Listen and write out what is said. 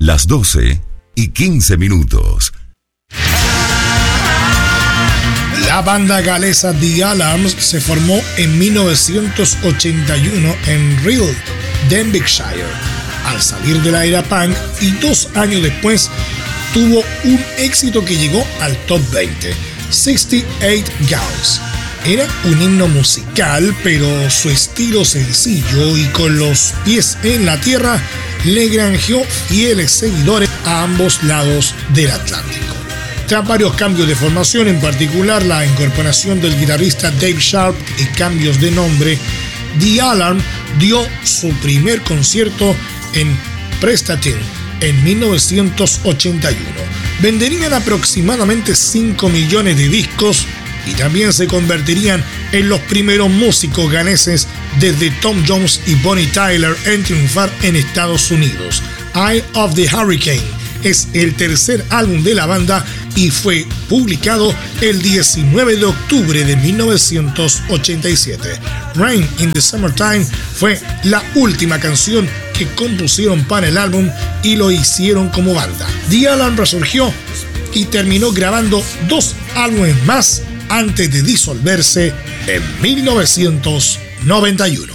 las 12:15. La banda galesa The Alarms se formó en 1981 en Rhyl, Denbighshire, al salir de la era punk, y 2 años después tuvo un éxito que llegó al top 20, 68 Gals. Era un himno musical, pero su estilo sencillo y con los pies en la tierra le granjeó fieles seguidores a ambos lados del Atlántico. Tras varios cambios de formación, en particular la incorporación del guitarrista Dave Sharp y cambios de nombre, The Alarm dio su primer concierto en Prestatyn en 1981. Venderían aproximadamente 5 millones de discos y también se convertirían en los primeros músicos ganeses desde Tom Jones y Bonnie Tyler en triunfar en Estados Unidos. Eye of the Hurricane es el tercer álbum de la banda y fue publicado el 19 de octubre de 1987. Rain in the Summertime fue la última canción que compusieron para el álbum y lo hicieron como banda. The Alarm resurgió y terminó grabando 2 álbumes más antes de disolverse en 1991.